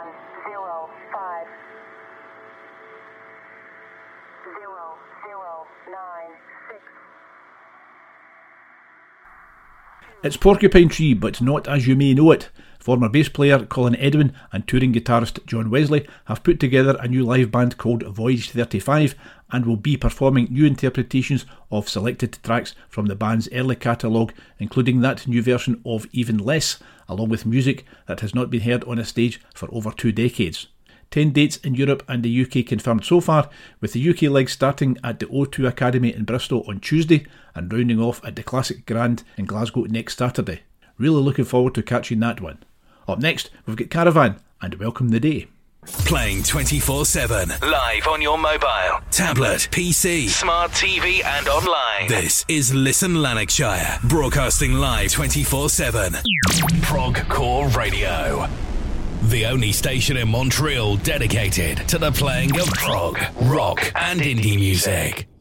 It's Porcupine Tree, but not as you may know it. Former bass player Colin Edwin and touring guitarist John Wesley have put together a new live band called Voyage 35 and will be performing new interpretations of selected tracks from the band's early catalogue, including that new version of Even Less, along with music that has not been heard on a stage for over 2 decades. 10 dates in Europe and the UK confirmed so far, with the UK leg starting at the O2 Academy in Bristol on Tuesday and rounding off at the Classic Grand in Glasgow next Saturday. Really looking forward to catching that one. Up next, we've got Caravan and Welcome the Day. Playing 24/7, live on your mobile, tablet, PC, smart TV and online. This is Listen Lanarkshire, broadcasting live 24/7. Prog Core Radio. The only station in Montreal dedicated to the playing of prog, rock and indie music.